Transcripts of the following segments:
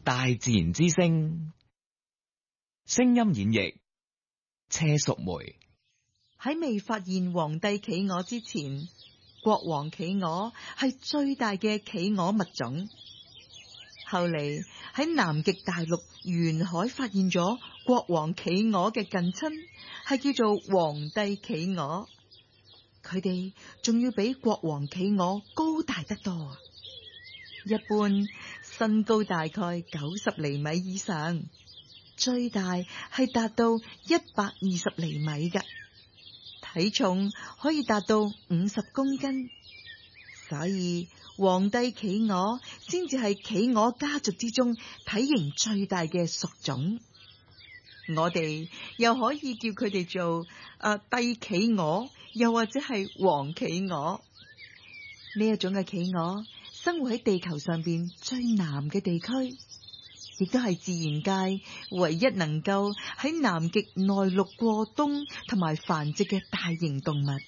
大自然之聲，聲音演繹車淑梅。 喺未發現皇帝企鵝之前，國王企鵝係最大嘅企鵝物種。後嚟喺南極大陸沿海發現咗國王企鵝嘅近親，係叫做皇帝企鵝。佢哋仲要比國王企鵝高大得多，一般身高大概90厘米以上，最大係達到120厘米嘅，體重可以達到50公斤，所以皇帝企鵝先至係企鵝家族之中體型最大嘅屬種。我哋又可以叫佢哋做帝企鵝，又或者係皇企鵝。呢一種嘅企鵝生活喺地球上邊最南嘅地區，亦都係自然界唯一能夠喺南極內陸過冬同埋繁殖嘅大型動物。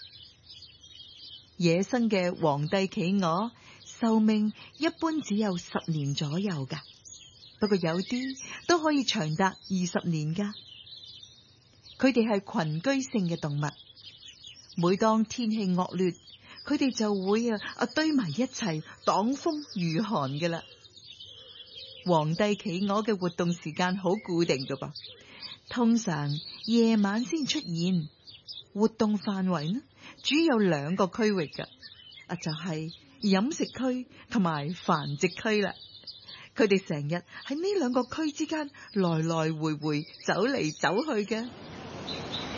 野生嘅皇帝企鵝壽命一般只有10年左右噶，不過有啲都可以長達20年噶。佢哋係群居性嘅動物，每當天氣惡劣，佢哋就會堆埋一齊擋風御寒嘅啦。皇帝企鵝嘅活動時間好固定噶噃，通常夜晚先出現。活動範圍呢，主要有2個區域噶，就係飲食區同埋繁殖區啦。佢哋成日喺呢2個區之間來來回回走嚟走去嘅。